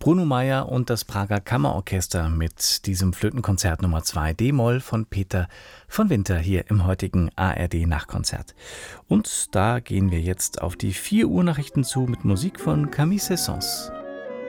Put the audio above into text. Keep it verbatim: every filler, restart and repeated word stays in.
Bruno Mayer und das Prager Kammerorchester mit diesem Flötenkonzert Nummer zwei D-Moll von Peter von Winter hier im heutigen A R D-Nachtkonzert. Und da gehen wir jetzt auf die vier Uhr Nachrichten zu mit Musik von Camille Saint-Saëns.